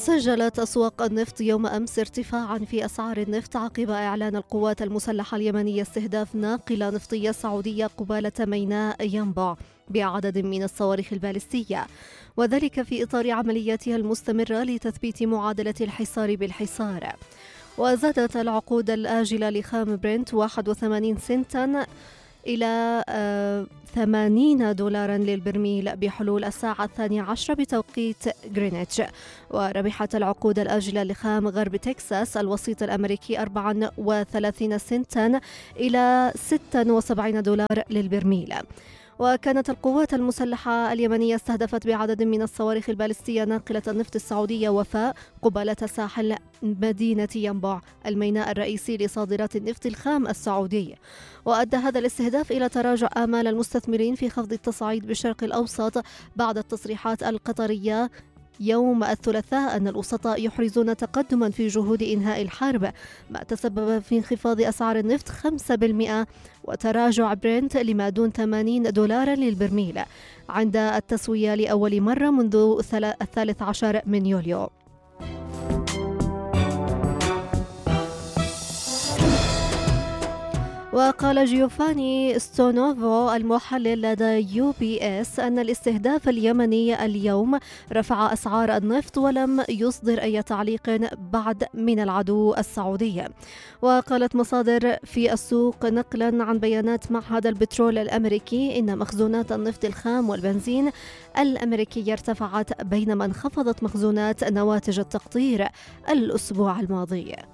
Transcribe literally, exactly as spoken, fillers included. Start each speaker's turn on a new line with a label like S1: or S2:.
S1: سجلت أسواق النفط يوم أمس ارتفاعا في أسعار النفط عقب إعلان القوات المسلحة اليمنية استهداف ناقلة نفطية سعودية قبالة ميناء ينبع بعدد من الصواريخ البالستية، وذلك في إطار عملياتها المستمرة لتثبيت معادلة الحصار بالحصار. وزادت العقود الآجلة لخام برنت واحد وثمانين سنتا إلى ثمانين دولارا للبرميل بحلول الساعة الثانية عشرة بتوقيت غرينتش. وربحت العقود الآجلة لخام غرب تكساس الوسيط الأمريكي أربعة وثلاثين سنتا إلى ستة وسبعين دولار للبرميل. وكانت القوات المسلحة اليمنية استهدفت بعدد من الصواريخ البالستية ناقلة النفط السعودية وفاء قبالة ساحل مدينة ينبع الميناء الرئيسي لصادرات النفط الخام السعودي. وأدى هذا الاستهداف إلى تراجع آمال المستثمرين في خفض التصعيد بالشرق الأوسط بعد التصريحات القطرية يوم الثلاثاء أن الوسطاء يحرزون تقدما في جهود إنهاء الحرب، ما تسبب في انخفاض أسعار النفط خمسة بالمئة وتراجع برنت لما دون ثمانين دولارا للبرميل عند التسوية لأول مرة منذ الثالث عشر من يوليو. وقال جيوفاني ستونوفو المحلل لدى يو بي اس أن الاستهداف اليمني اليوم رفع أسعار النفط ولم يصدر أي تعليق بعد من العدو السعودي. وقالت مصادر في السوق نقلا عن بيانات معهد البترول الأمريكي إن مخزونات النفط الخام والبنزين الأمريكية ارتفعت بينما انخفضت مخزونات نواتج التقطير الأسبوع الماضي.